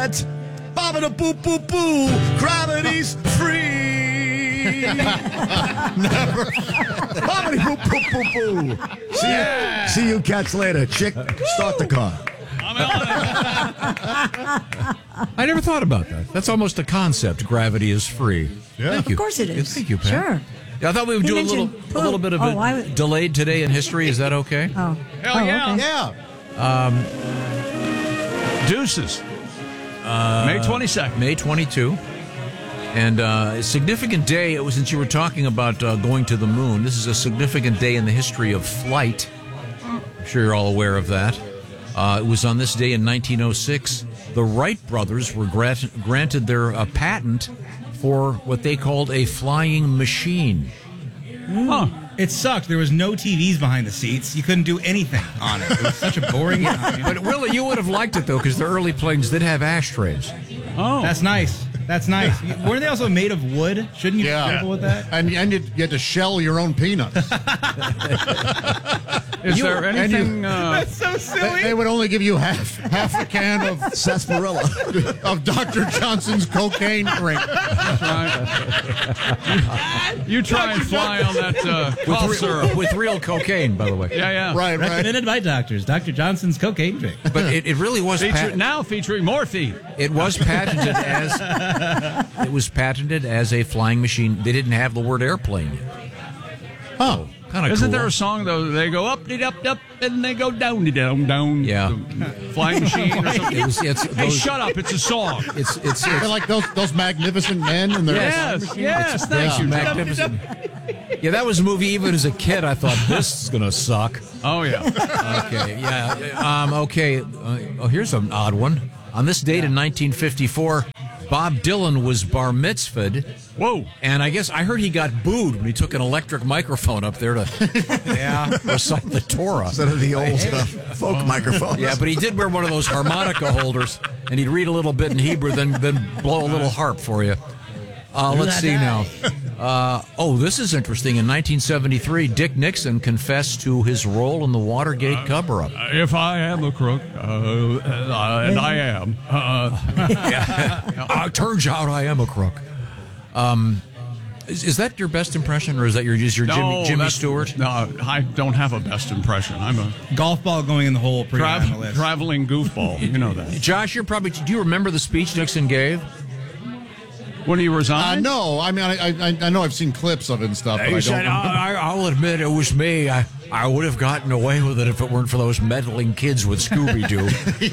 yet. Ba-ba-da-boo-boo-boo, gravity's free. Never. Ba-ba-da-boo-boo-boo-boo. See you cats later. Chick, start the car. I never thought about that. That's almost a concept. Gravity is free. Yeah. Thank you. Of course it is. Thank you, Pat. Sure. Yeah, I thought we would do a little bit of a delayed today in history. Is that okay? Oh. Hell yeah. Okay. Yeah. Deuces. May 22nd. May 22. And a significant day, since you were talking about going to the moon, this is a significant day in the history of flight. I'm sure you're all aware of that. It was on this day in 1906, the Wright brothers were granted their patent for what they called a flying machine. Huh. It sucked. There was no TVs behind the seats. You couldn't do anything on it. It was such a boring time. But Willie, you would have liked it, though, because the early planes did have ashtrays. Oh. That's nice. That's nice. Weren't they also made of wood? Shouldn't you be careful with that? And you had to shell your own peanuts. Is there anything... That's so silly. They would only give you half a can of sarsaparilla of Dr. Johnson's cocaine drink. You try and fly on that cough syrup. With real cocaine, by the way. Yeah. Right. Recommended by doctors. Dr. Johnson's cocaine drink. But it really was Now featuring morphine. It was patented as a flying machine. They didn't have the word airplane yet. Oh. Kind of Isn't cool. there a song, though, they go up, and they go down, down. Yeah. Flying machine or something. Hey, those, shut up. It's a song. It's They're like those magnificent men and their Yes, thank you. magnificent. Yeah, that was a movie. Even as a kid, I thought this is gonna suck. Oh, yeah. Okay, yeah. Okay. Here's an odd one. On this date in 1954, Bob Dylan was bar mitzvahed. Whoa. And I guess I heard he got booed when he took an electric microphone up there to recite the Torah. instead of the old folk microphone. Yeah, but he did wear one of those harmonica holders, and he'd read a little bit in Hebrew, then blow a little harp for you. Let's see now. This is interesting. In 1973, Dick Nixon confessed to his role in the Watergate cover-up. If I am a crook, and I am. Turns out I am a crook. Is that your best impression, or is that your Jimmy Stewart? No, I don't have a best impression. I'm a Golf ball going in the hole pretty high on the list. traveling goofball. You know that. Josh, do you remember the speech Nixon gave? When he resigned? No, I mean, I know I've seen clips of it and stuff, but He I said, don't. I'll admit it was me. I would have gotten away with it if it weren't for those meddling kids with Scooby-Doo.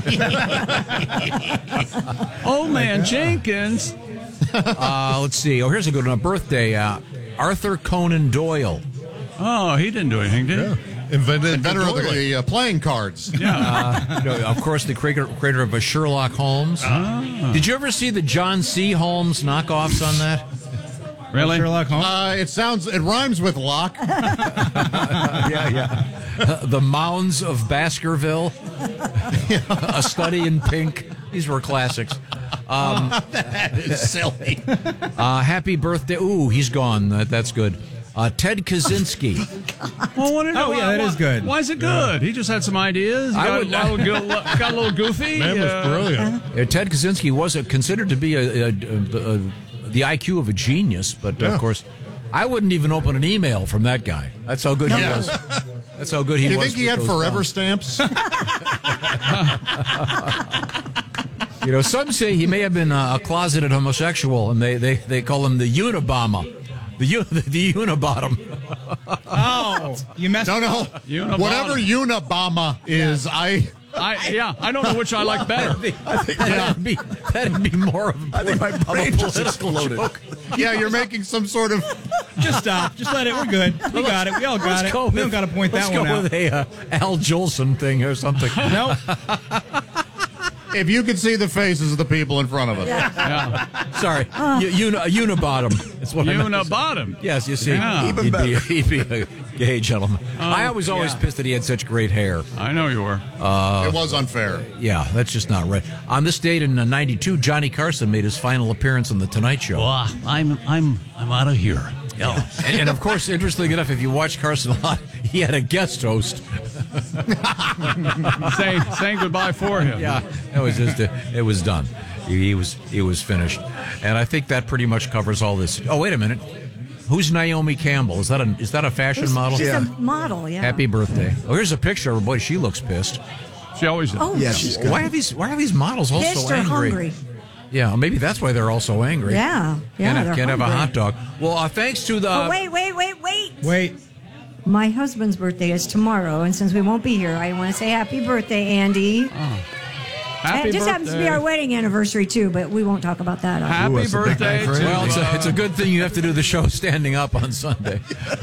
Old man Jenkins. Let's see. Here's a good one. A birthday. Arthur Conan Doyle. Oh, he didn't do anything, did he? Inventor of the playing cards. Yeah. Of course, the creator of Sherlock Holmes. Did you ever see the John C. Holmes knockoffs on that? Really? Sherlock Holmes? It rhymes with lock. The Mounds of Baskerville. A Study in Pink. These were classics. That is silly. Happy birthday. Ooh, he's gone. That's good. Ted Kaczynski. Well, that is good. Why is it good? He just had some ideas. Got a little goofy. Man was brilliant. Ted Kaczynski was considered to be the IQ of a genius, but of course, I wouldn't even open an email from that guy. That's how good he was. That's how good he was. Do you think he had forever stamps? Some say he may have been a closeted homosexual, and they call him the Unabomber. The Unibottom. Oh, you messed up. No. Unibottom. Whatever Unabomber is, I don't know which I like better. I think that'd be more of a political joke. Yeah, you're making some sort of. Just stop. Just let it. We're good. We got it. We all got it. We don't got to point that one out. Let's go with a Al Jolson thing or something. No. If you could see the faces of the people in front of us. Yeah. Sorry, Unibottom. That's what Unibottom. Yes, you see, Yeah. he'd be a gay gentleman. I was always pissed that he had such great hair. I know you were. It was unfair. Yeah, that's just not right. On this date in '92, Johnny Carson made his final appearance on the Tonight Show. I'm out of here. Yeah. And of course, interestingly enough, if you watch Carson a lot, he had a guest host. saying goodbye for him. Yeah, it was just it was done. He was finished, and I think that pretty much covers all this. Oh, wait a minute. Who's Naomi Campbell? Is that a fashion model? She's a model, yeah. Happy birthday. Oh, here's a picture of her. Boy, she looks pissed. She always does. Oh, Yeah, she's good. Why are these models all pissed so or angry? hungry. Yeah, maybe that's why they're all so angry. Yeah, they're Can't have a hungry. hot dog. Well, thanks to the... But wait. Wait. My husband's birthday is tomorrow, and since we won't be here, I want to say happy birthday, Andy. Happy It just birthday. happens to be our wedding anniversary, too, but we won't talk about that. Happy that's a big birthday night for to him. Well, it's a good thing you have to do the show standing up on Sunday.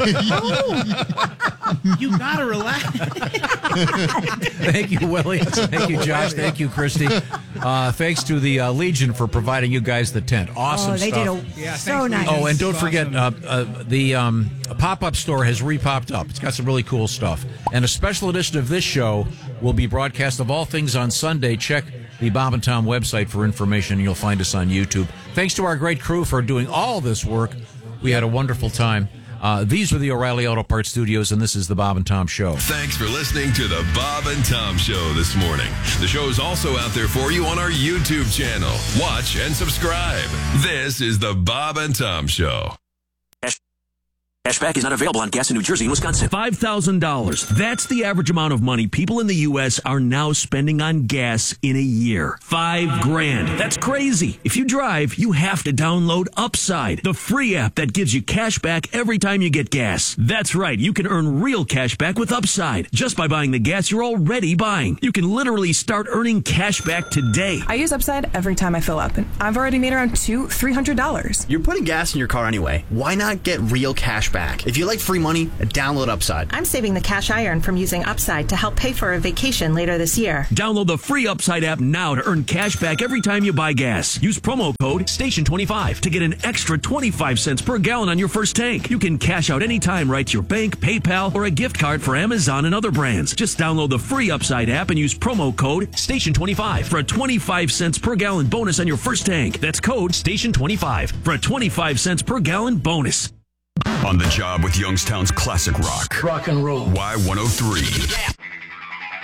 You gotta relax. Thank you, Willie. Thank you, Josh. Thank you, Christy. Thanks to the Legion for providing you guys the tent. Awesome Oh, they stuff. did so nice. Oh, and don't It's forget, awesome. the pop-up store has re-popped up. It's got some really cool stuff. And a special edition of this show will be broadcast of all things on Sunday. Check the Bob and Tom website for information. You'll find us on YouTube. Thanks to our great crew for doing all this work. We had a wonderful time. These are the O'Reilly Auto Parts Studios, and this is the Bob and Tom Show. Thanks for listening to the Bob and Tom Show this morning. The show is also out there for you on our YouTube channel. Watch and subscribe. This is the Bob and Tom Show. Cashback is not available on gas in New Jersey and Wisconsin. $5,000. That's the average amount of money people in the U.S. are now spending on gas in a year. $5,000. That's crazy. If you drive, you have to download Upside, the free app that gives you cash back every time you get gas. That's right. You can earn real cash back with Upside just by buying the gas you're already buying. You can literally start earning cash back today. I use Upside every time I fill up, and I've already made around $300. You're putting gas in your car anyway. Why not get real cash back? If you like free money, download Upside. I'm saving the cash I earn from using Upside to help pay for a vacation later this year. Download the free Upside app now to earn cash back every time you buy gas. Use promo code STATION25 to get an extra 25 cents per gallon on your first tank. You can cash out anytime right to your bank, PayPal, or a gift card for Amazon and other brands. Just download the free Upside app and use promo code STATION25 for a 25 cents per gallon bonus on your first tank. That's code STATION25 for a 25 cents per gallon bonus. On the job with Youngstown's classic rock. Rock and roll. Y103.